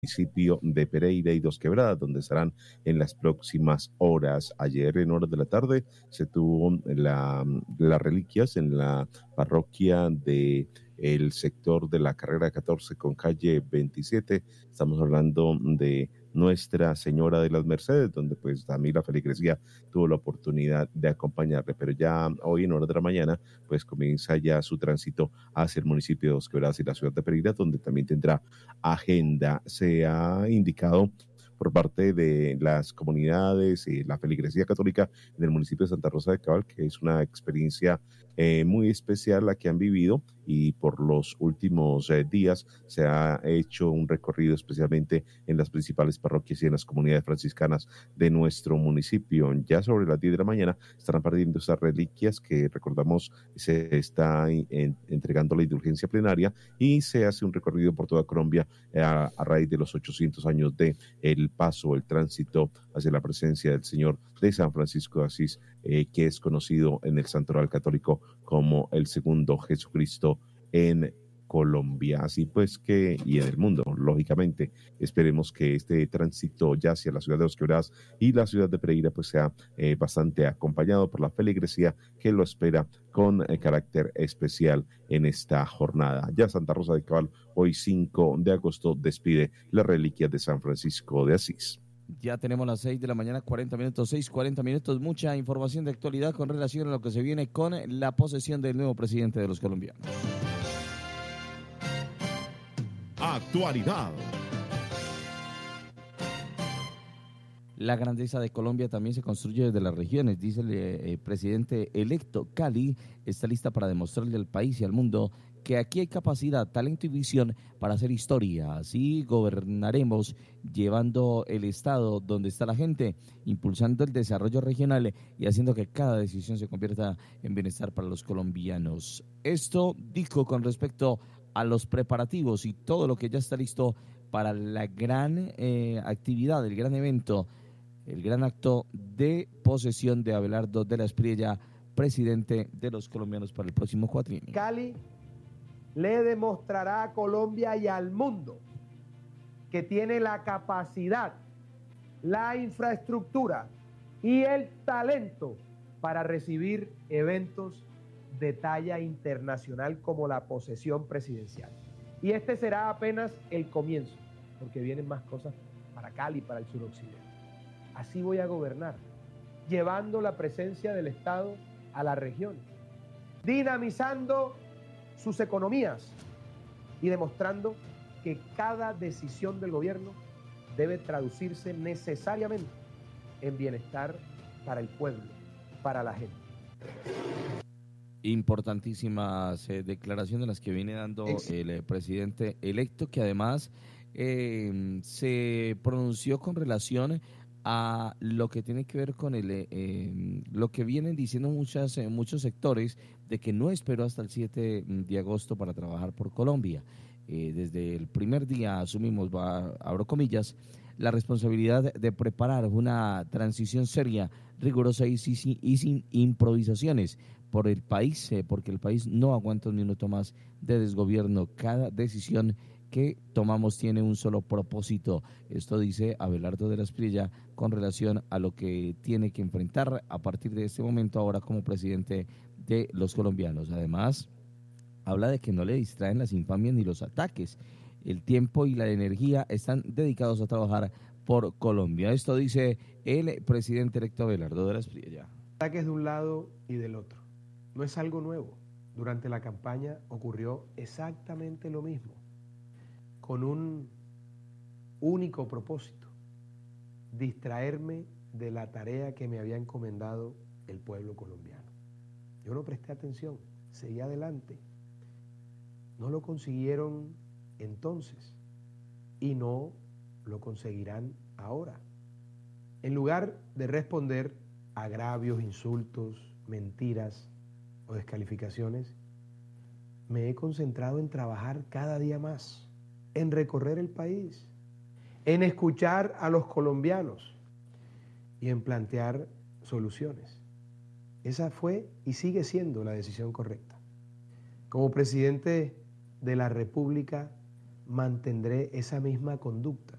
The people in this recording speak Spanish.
municipio de Pereira y Dos Quebradas, donde estarán en las próximas horas. Ayer en horas de la tarde se tuvo las reliquias en la parroquia de el sector de la carrera 14 con calle 27. Estamos hablando de Nuestra Señora de las Mercedes, donde pues también la feligresía tuvo la oportunidad de acompañarle, pero ya hoy en horas de la mañana pues comienza ya su tránsito hacia el municipio de Dos Quebradas y la ciudad de Pereira, donde también tendrá agenda. Se ha indicado por parte de las comunidades y la feligresía católica en el municipio de Santa Rosa de Cabal, que es una experiencia muy especial la que han vivido, y por los últimos días se ha hecho un recorrido especialmente en las principales parroquias y en las comunidades franciscanas de nuestro municipio. Ya sobre las 10 de la mañana estarán partiendo esas reliquias que recordamos se está entregando la indulgencia plenaria, y se hace un recorrido por toda Colombia a raíz de los 800 años de el paso, el tránsito hacia la presencia del Señor de San Francisco de Asís, que es conocido en el santoral católico como el segundo Jesucristo en Colombia. Así pues que, y en el mundo, lógicamente, esperemos que este tránsito ya hacia la ciudad de Dos Quebradas y la ciudad de Pereira pues sea bastante acompañado por la feligresía que lo espera con carácter especial en esta jornada. Ya Santa Rosa de Cabal, hoy 5 de agosto, despide las reliquias de San Francisco de Asís. Ya tenemos las 6 de la mañana, 40 minutos, 6:40 minutos. Mucha información de actualidad con relación a lo que se viene con la posesión del nuevo presidente de los colombianos. Actualidad. La grandeza de Colombia también se construye desde las regiones, dice el presidente electo. Cali está lista para demostrarle al país y al mundo que aquí hay capacidad, talento y visión para hacer historia. Así gobernaremos llevando el Estado donde está la gente, impulsando el desarrollo regional y haciendo que cada decisión se convierta en bienestar para los colombianos. Esto dijo con respecto a los preparativos y todo lo que ya está listo para la gran actividad, el gran evento, el gran acto de posesión de Abelardo de la Espriella, presidente de los colombianos para el próximo cuatrienio. Cali le demostrará a Colombia y al mundo que tiene la capacidad, la infraestructura y el talento para recibir eventos de talla internacional como la posesión presidencial. Y este será apenas el comienzo, porque vienen más cosas para Cali, para el suroccidente. Así voy a gobernar, llevando la presencia del Estado a las regiones, dinamizando sus economías y demostrando que cada decisión del gobierno debe traducirse necesariamente en bienestar para el pueblo, para la gente. Importantísimas declaraciones las que viene dando el presidente electo, que además se pronunció con relación a lo que tiene que ver con lo que vienen diciendo muchos sectores, de que no esperó hasta el 7 de agosto para trabajar por Colombia. Desde el primer día asumimos, abro comillas, la responsabilidad de preparar una transición seria, rigurosa y sin improvisaciones por el país, porque el país no aguanta un minuto más de desgobierno. Cada decisión que tomamos tiene un solo propósito. Esto dice Abelardo de la Espriella con relación a lo que tiene que enfrentar a partir de este momento ahora como presidente de los colombianos. Además, habla de que no le distraen las infamias ni los ataques. El tiempo y la energía están dedicados a trabajar por Colombia. Esto dice el presidente electo Abelardo de la Espriella. Ataques de un lado y del otro. No es algo nuevo. Durante la campaña ocurrió exactamente lo mismo, con un único propósito: distraerme de la tarea que me había encomendado el pueblo colombiano. Yo no presté atención, seguí adelante. No lo consiguieron entonces y no lo conseguirán ahora. En lugar de responder a agravios, insultos, mentiras o descalificaciones, me he concentrado en trabajar cada día más, en recorrer el país, en escuchar a los colombianos y en plantear soluciones. Esa fue y sigue siendo la decisión correcta. Como presidente de la República mantendré esa misma conducta